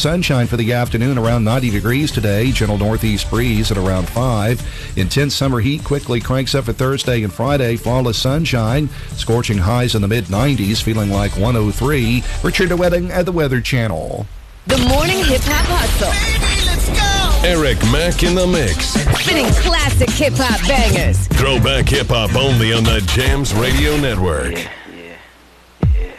sunshine for the afternoon, around 90 degrees today. Gentle northeast breeze at around 5. Intense summer heat quickly cranks up for Thursday and Friday. Flawless sunshine, scorching highs in the mid-90s, feeling like 103. Richard DeWetting at the Weather Channel. The Morning Hip Hop Hustle. Baby, let's go! Eric Mack in the mix. Spinning classic hip hop bangers. Throwback hip hop only on the Jams Radio Network.